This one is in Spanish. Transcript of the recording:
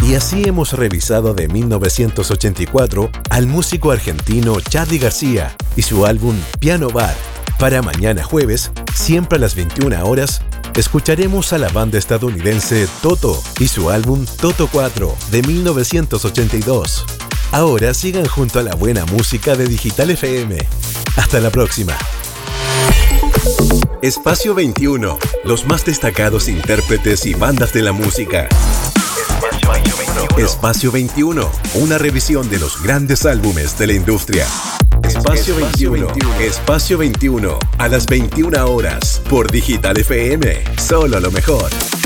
Y así hemos revisado de 1984 al músico argentino Charly García y su álbum Piano Bar. Para mañana jueves, siempre a las 21 horas, escucharemos a la banda estadounidense Toto y su álbum Toto 4 de 1982. Ahora sigan junto a la buena música de Digital FM. Hasta la próxima. Espacio 21. Los más destacados intérpretes y bandas de la música. Espacio 21. Una revisión de los grandes álbumes de la industria. Espacio 21. Espacio 21. A las 21 horas. Por Digital FM. Solo lo mejor.